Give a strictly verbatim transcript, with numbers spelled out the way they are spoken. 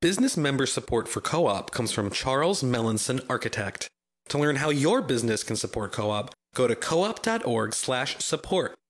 Business member support for Co-op comes from Charles Melanson Architect. To learn how your business can support Co-op, go to coop.org slash support.